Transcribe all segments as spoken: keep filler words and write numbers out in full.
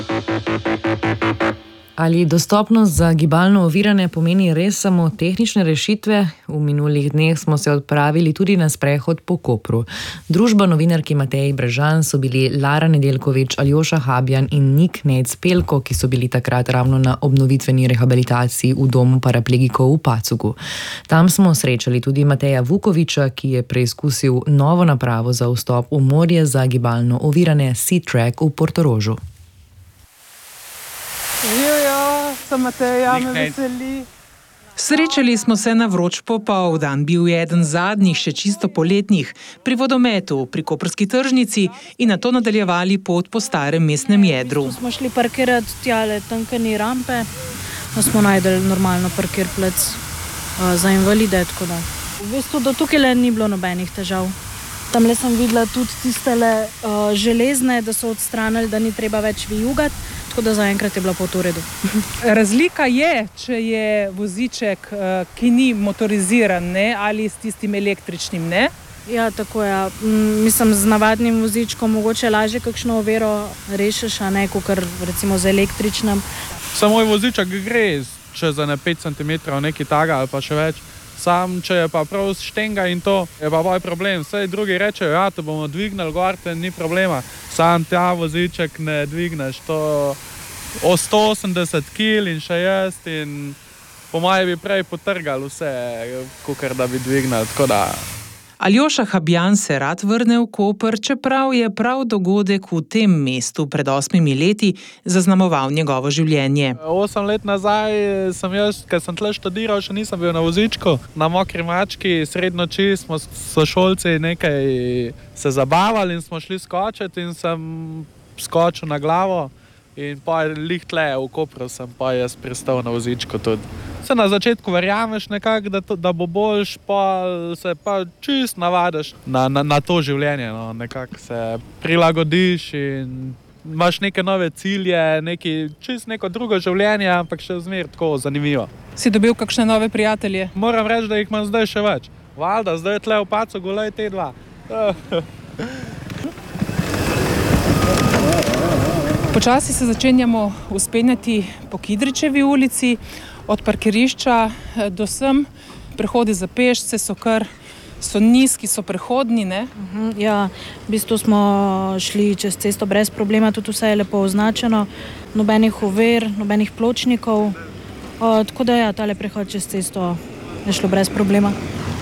Ali dostopnost za gibalno ovirane pomeni res samo tehnične rešitve? V minulih dneh smo se odpravili tudi na sprehod po Kopru. Družba novinarki Mateji Brežan so bili Lara Nedeljkovič, Aljoša Habjan in Nik Nejc-Pelko, ki so bili takrat ravno na obnovitveni rehabilitaciji v domu paraplegikov v Pacugu. Tam smo srečali tudi Mateja Vukoviča, ki je preizkusil novo napravo za vstop v morje za gibalno ovirane Sea-Track v Portorožu. Živijo, sem Mateja, me veseli. Srečali smo se na vroč popoldan. Bil je eden zadnjih, še čisto poletnih, pri vodometu, pri koprski tržnici in nato nadaljevali pot po starem mestnem jedru. Smo šli parkirati tjale, tanke ni rampe, no smo najdeli normalno parkirplec uh, za invalide, tako da. V bistvu do tukaj le ni bilo nobenih težav. Tamle sem videla tudi tistele uh, železne, da so odstranili, da ni treba več vijugati, tako da zaenkrat je bila pot v redu. Razlika je, če je voziček, uh, ki ni motoriziran, ne, ali s tistim električnim, ne? Ja, tako je. Mislim, z navadnim vozičkom mogoče lažje kakšno oviro rešiš, a ne, kakor recimo z električnim. Samo moj voziček gre, če za ne pet centimetrov nekaj taga ali pa še več. Sam, če je pa prav štenga in to, je pa moj problem. Vse drugi rečejo, ja, te bomo dvignili gor, te ni problema. Sam ta voziček ne dvigneš, to o sto osemdeset kilogramov in še jaz in po moje bi prej potrgali vse, kakor da bi dvignili, tako da. Aljoša Habjan se rad vrne v Koper, čeprav je prav dogodek v tem mestu pred osmimi leti zaznamoval njegovo življenje. Osem let nazaj sem jaz, ker sem tle študiral, še nisem bil na vozičku. Na Mokri mački sredi noči smo s sošolci nekaj se zabavali in smo šli skočiti in sem skočil na glavo. In pa lih tle v Kopru sem pa jaz pristal na vozičku tudi. Se na začetku verjameš nekako, da, da bo boljš, pa se pa čist navadiš na, na, na to življenje. No. Nekako se prilagodiš in imaš neke nove cilje, neki, čist neko drugo življenje, ampak še zmer tako zanimivo. Si dobil kakšne nove prijatelje? Moram reči, da jih imam zdaj še več. Valjda, zdaj je tle v Pacugu, lej te dva. Počasi se začenjamo vzpenjati po Kidričevi ulici, od parkirišča do sem. Prehodi za pešce so kar, so nizki, so prehodni, ne? Uh-huh, ja, v bistvu smo šli čez cesto brez problema, tudi vse je lepo označeno, nobenih ovir, nobenih pločnikov, o, tako da ja, tale prehod čez cesto je šlo brez problema.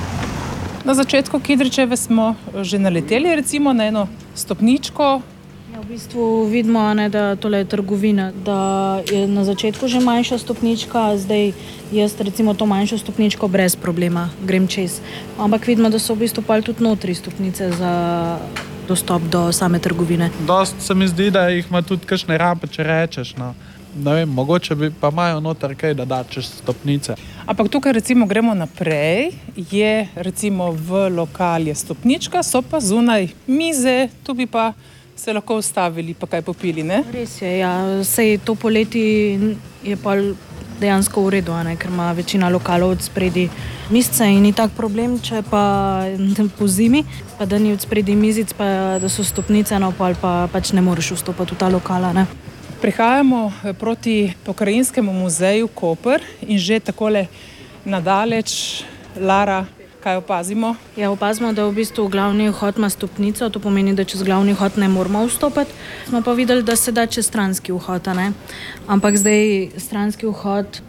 Na začetku Kidričeve smo že naleteli recimo na eno stopničko. Ja, v bistvu vidimo, ne, da tole je trgovina, da je na začetku že manjša stopnička, zdaj jaz recimo to manjšo stopničko brez problema grem čez. Ampak vidimo, da so v bistvu pa tudi notri stopnice za dostop do same trgovine. Dost se mi zdi, da jih ima tudi kakšne rampe, če rečeš, no. Ne vem, mogoče bi pa imajo noter kaj, da da čez stopnice. Ampak tukaj recimo gremo naprej, je recimo v lokal je stopnička, so pa zunaj mize, tu bi pa se lahko ustavili, pa kaj popili, ne? Res je, ja. Sej to poleti je pa dejansko v redu, ne? Ker ima večina lokalov od spredi misce in ni tak problem, če pa po zimi, pa da ni od spredi mizic, pa da so stopnice, no pa, pa pač ne moreš vstopati v ta lokala, ne? Prihajamo proti Pokrajinskemu muzeju Koper in že takole nadaleč, Lara, kaj opazimo? Ja, opazimo, da v bistvu glavni vhod ima stopnico, to pomeni, da čez glavni vhod ne moramo vstopati. Smo pa videli, da se da čez stranski vhod, ne? Ampak zdaj stranski vhod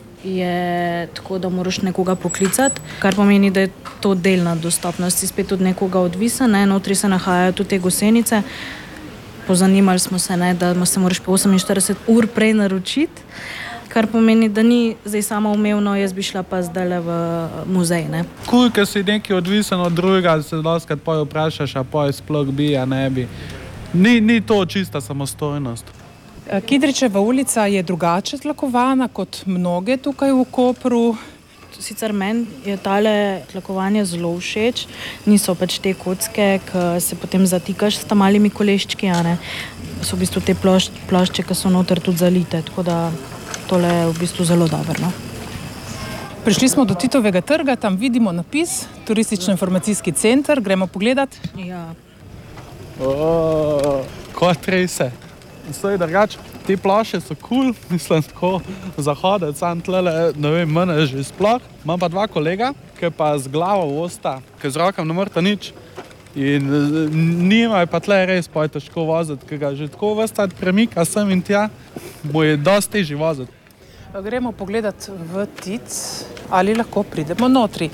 je tako, da moraš nekoga poklicati, kar pomeni, da je to delna dostopnost, si spet od nekoga odvisen, ne? Notri se nahajajo tudi te gosenice. Pozanimali smo se, ne, da se moraš po oseminštirideset ur prej naročiti, kar pomeni, da ni zdaj samo umevno, jaz bi šla pa zdaj v muzej, ne. Kuj, ker si nekaj odvisen od drugega, se dostakrat poj vprašaš, a poj sploh bi, a ne bi. Ni, ni to čista samostojnost. Kidričeva ulica je drugače tlakovana kot mnoge tukaj v Kopru. Sicer meni je tale tlakovanje zelo všeč, niso pač te kocke, ki se potem zatikaš s tam malimi koleščki, a ne. So v bistvu te plošč, plošče, ki so noter tudi zalite, tako da tole je v bistvu zelo dobro, no. Prišli smo do Titovega trga, tam vidimo napis, turistično-informacijski center, gremo pogledat. Ja. O, kot rejse. Zdaj drugače, te ploše so kul, cool, mislim, tako zahodec, sam tlele, ne vem, mene že sploh. Imam pa dva kolega, ki pa z glavo osta, ki z rokam ne morata nič. In nimajo pa tle res pa je težko voziti, ki ga že tako vstat premika sem in tja, bo je dosti težji voziti. Gremo pogledat v Tic, ali lahko pridemo notri.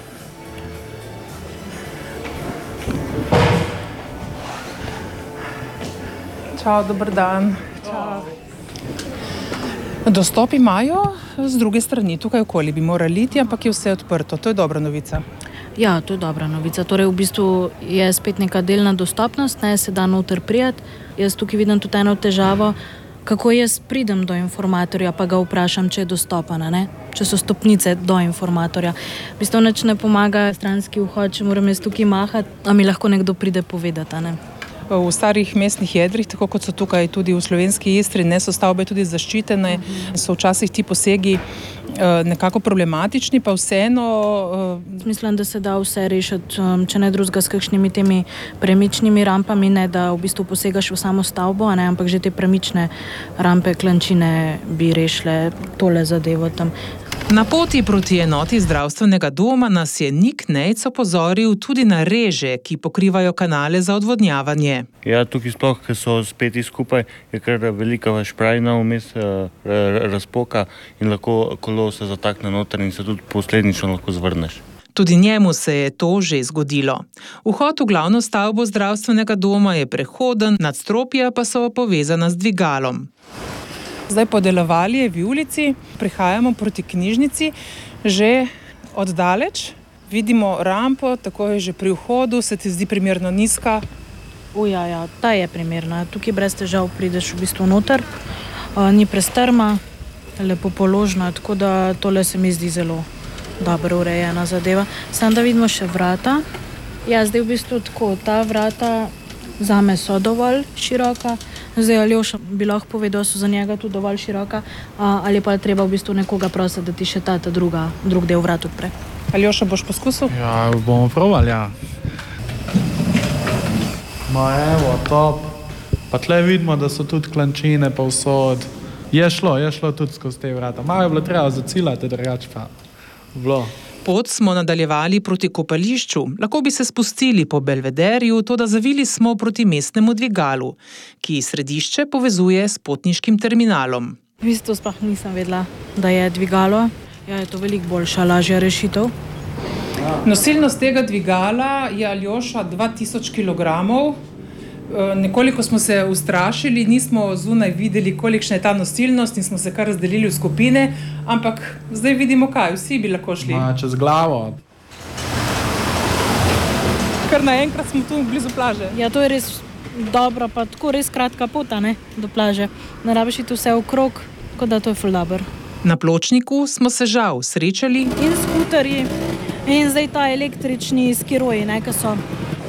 Čau, dober dan. Čau. Dostop imajo z druge strani, tukaj okoli bi morali iti, ampak je vse odprto. To je dobra novica. Ja, to je dobra novica. Torej, v bistvu je spet neka delna dostopnost, ne, se da noter prijeti. Jaz tukaj vidim tudi eno težavo, kako jaz pridem do informatorja, pa ga vprašam, če je dostopana, ne? Če so stopnice do informatorja. V bistvu nič ne pomaga stranski vhod, če moram jaz tukaj mahati, a mi lahko nekdo pride povedati, ne? V starih mestnih jedrih, tako kot so tukaj tudi v slovenski Istri, ne, so stavbe tudi zaščitene, so včasih ti posegi nekako problematični, pa vseeno... Mislim, da se da vse rešiti, če ne drugega s kakšnimi temi premičnimi rampami, ne da v bistvu posegaš v samo stavbo, ne, ampak že te premične rampe, klančine bi rešile tole zadevo tam. Na poti proti enoti zdravstvenega doma nas je Nik Nejc opozoril tudi na reže, ki pokrivajo kanale za odvodnjavanje. Ja, tukaj sploh, ker so speti skupaj, je kar velika šprajna vmes razpoka in lahko kolo se zatakne noter in se tudi posledično lahko zvrneš. Tudi njemu se je to že zgodilo. Vhod v glavno stavbo zdravstvenega doma je prehoden, nadstropja pa so povezana z dvigalom. Zdaj po Delovaljevi ulici prihajamo proti knjižnici, že oddaleč vidimo rampo, tako je že pri vhodu, se ti zdi primerno nizka? Uja, ja, ta je primerna. Tukaj brez težav prideš v bistvu noter, uh, ni prestrma, lepo položna, tako da tole se mi zdi zelo dobro urejena zadeva. Samo da vidimo še vrata. Ja, zdaj v bistvu tako, ta vrata zame so dovolj široka. Zdaj Aljoša bi lahko povedal, so za njega tudi dovolj široka, ali pa je treba v bistvu nekoga prositi, da ti še ta, ta druga, drug del vrat odpre. Aljoša, boš poskusil? Ja, bomo probali, ja. Ma evo, top. Pa tle vidimo, da so tudi klančine pa vsod. Je šlo, je šlo tudi skozi te vrata. Malo je bilo treba zacilati, drugače pa bilo. Pot smo nadaljevali proti kopališču, lahko bi se spustili po Belvederju, toda zavili smo proti mestnemu dvigalu, ki središče povezuje s potniškim terminalom. V bistvu sploh nisem vedela, da je dvigalo. Ja, je to veliko boljša, lažja rešitev. Nosilnost tega dvigala je, Aljoša, dva tisoč kilogramov. Nekoliko smo se ustrašili, nismo zunaj videli, kolikšna je ta nosilnost in smo se kar razdelili v skupine, ampak zdaj vidimo kaj, vsi bi lahko šli. Ma, čez glavo. Kar naenkrat smo tu blizu plaže. Ja, to je res dobro, pa tako res kratka pota, ne, do plaže. Ne rabiš iti vse okrog, tako da to je ful dobro. Na pločniku smo se žal srečali. In skuterji, in zdaj ta električni skiroji, ne, ki so.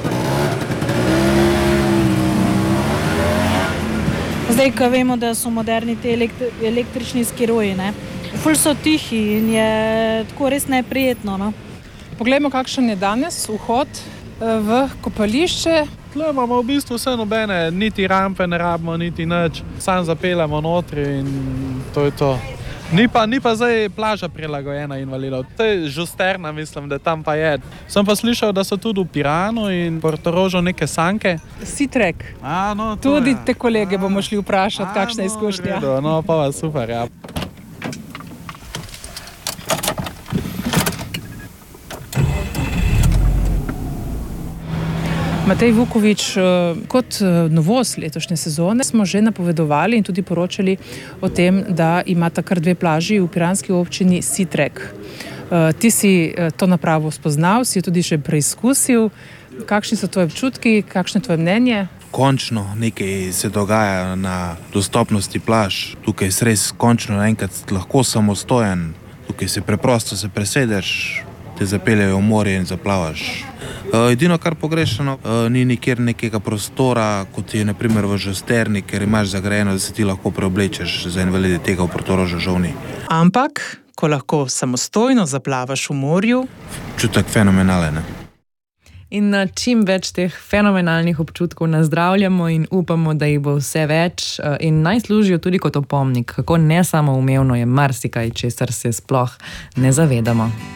Zdaj, ko vemo, da so moderni te elektri, električni skiroji, ne. Ful so tihi in je tako res neprijetno, no. Poglejmo, kakšen je danes vhod v kopališče. Tle imamo v bistvu vse nobene, niti rampe ne rabimo, niti nič. Sam zapeljamo notri in to je to. Ni pa, ni pa zdaj plaža prilagojena invalidov. To je Žusterna, mislim, da tam pa je. Sem pa slišal, da so tudi v Piranu in Portorožu neke sanke. Sitrek. A, no, tudi je. Te kolege bomo šli vprašati, kakšna je izkušnja. No, no, pa vas super, ja. Matej Vukovič, kot novost letošnje sezone smo že napovedovali in tudi poročali o tem, da imata kar dve plaži v piranski občini Sitrek. Ti si to napravo spoznal, si jo tudi še preizkusil. Kakšni so tvoje občutki, kakšno je tvoje mnenje? Končno nekaj se dogaja na dostopnosti plaž. Tukaj si res končno enkrat lahko samostojen. Tukaj se preprosto se presedeš, te zapeljajo v morje in zaplavaš. Edino, kar pogrešano, ni nikjer nekega prostora, kot je na primer v Žusterni, ker imaš zagrajeno, da se ti lahko preoblečeš, za invalide tega v Portorožu žal ni. Ampak, ko lahko samostojno zaplavaš v morju, čutek fenomenalen. In čim več teh fenomenalnih občutkov nazdravljamo in upamo, da jih bo vse več in naj služijo tudi kot opomnik, kako nesamoumevno je marsikaj, česar se sploh ne zavedamo.